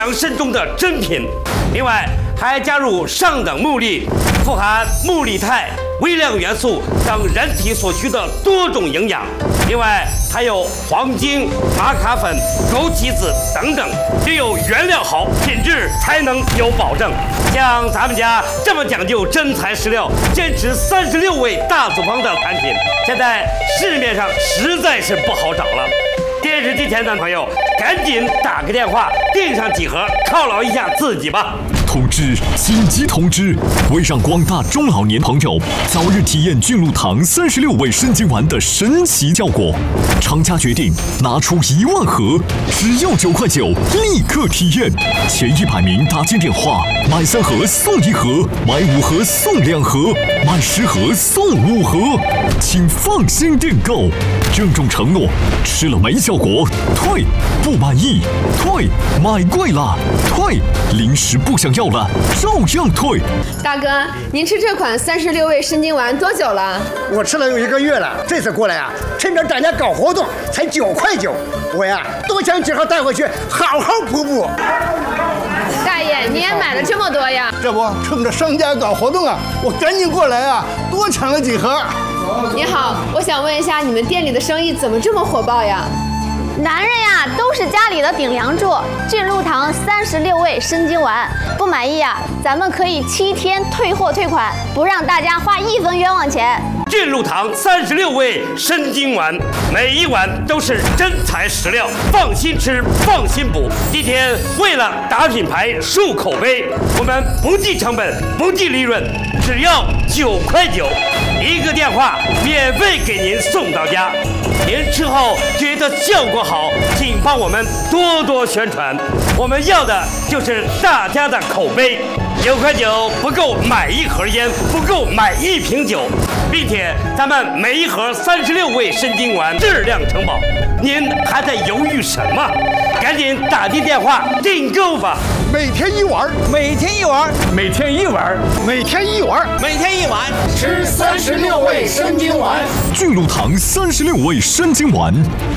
养生中的珍品。另外还加入上等木粒，富含木力肽、微量元素等人体所需的多种营养。另外还有黄精、玛卡粉、枸杞子等等，只有原料好，品质才能有保证。像咱们家这么讲究真材实料，坚持36味大组方的产品，现在市面上实在是不好找了。电视机前的朋友，赶紧打个电话订上几盒，犒劳一下自己吧。 通知！紧急通知！为让广大中老年朋友早日体验菌露堂36味生津丸的神奇效果，厂家决定拿出1万盒，只要9块9，立刻体验。前100名打进电话，买3盒送1盒，买5盒送2盒，买10盒送5盒，请放心订购。郑重承诺，吃了没效果退，不满意退，买贵了退，临时不想要了照样退。 大哥，您吃这款36味生津丸多久了？ 我吃了有1个月了，这次过来啊，趁着大家搞活动，才9块9，我呀多抢几盒带回去，好好补补。 大爷，你也买了这么多呀？ 这不趁着商家搞活动啊，我赶紧过来啊，多抢了几盒。 你好，我想问一下，你们店里的生意怎么这么火爆呀？ 男人呀，都是家里的顶梁柱。菌露堂36味生津丸，不满意啊，咱们可以7天退货退款，不让大家花1分冤枉钱。 菌露堂36味生津丸，每一碗都是真材实料，放心吃，放心补。今天为了打品牌、树口碑，我们不计成本，不计利润，只要9块9，一个电话免费给您送到家。您吃后觉得效果好，请帮我们多多宣传。我们要的就是大家的口碑。9块9不够买1盒烟，不够买1瓶酒，并且咱们每一盒36味生津丸质量承保。您还在犹豫什么？赶紧打进电话订购吧！ 每天1碗， 每天1碗， 每天1碗， 每天1碗， 每天1碗， 吃36味生津丸。 菌露堂36味生津丸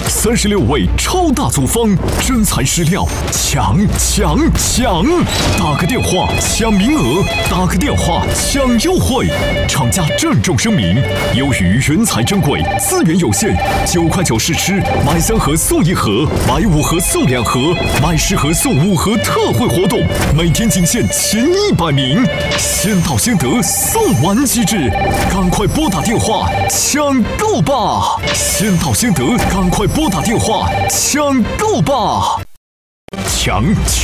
，36味超大组方，真材实料，抢！打个电话抢名额，打个电话抢优惠。厂家郑重声明：由于原材珍贵，资源有限，9块9试吃，买3盒送1盒，买5盒送2盒，买10盒送5盒特惠活动，每天仅限前100名，先到先得送完机制，赶快拨打电话抢购吧！先到先得，赶快拨打电话抢购吧！抢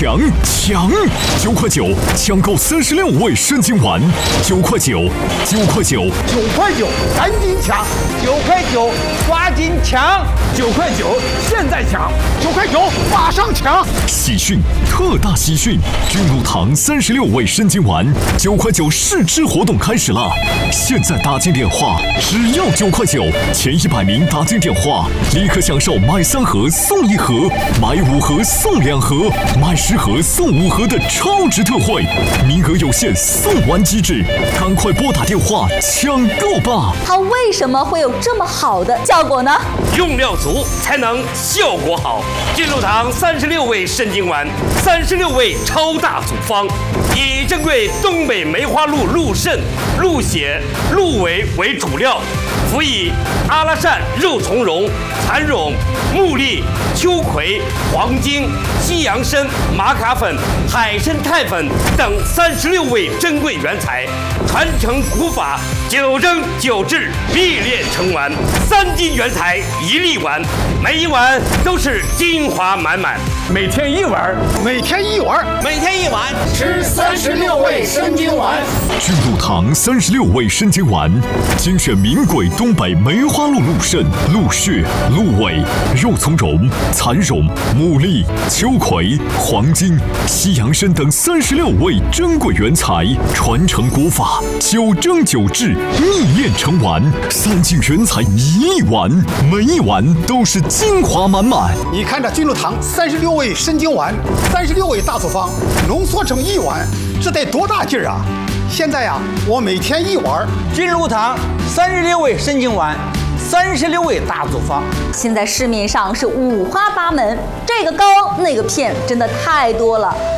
！9块9抢购36味生津丸，9块9，9块9 ，9块9，赶紧抢 ！9块9，抓紧抢 ！9块9，现在抢 ！9块9，马上抢！ 喜讯，特大喜讯！菌露堂36味生津丸9块9试吃活动开始了！现在打进电话，只要9块9，前100名打进电话，立刻享受买3盒送1盒，买5盒送2盒，买10盒送5盒的超值特惠，名额有限，送完机制，赶快拨打电话抢购吧！ 它为什么会有这么好的效果呢？ 用料足才能效果好。菌露堂36味生津丸，36味超大组方，以珍贵东北梅花鹿鹿肾、鹿血、鹿尾为主料，辅以阿拉善肉苁蓉、蚕苇、木栗、秋葵、黄精、西洋参、玛卡粉、海参肽粉等36味珍贵原材，传承古法，9蒸9制，秘炼成丸，3斤原材1粒丸，每一碗都是精华满满。 每天1碗， 每天1碗， 每天1碗， 吃36味生津丸。 菌露堂36味生津丸，精选名贵东北梅花鹿鹿肾、鹿血、鹿尾、肉苁蓉、蚕苇、木栗、秋葵、黄精、西洋参等36味珍贵原材，传承古法，9蒸9制，秘炼成丸，3斤原材1粒丸，每一碗都是精华满满。 你看这菌露堂36味生津丸，36味大组方，浓缩成1碗，这得多大劲儿啊！现在呀，我每天1碗。 菌露堂36味生津丸，36味大组方， 现在市面上是五花八门，这个膏那个片，真的太多了。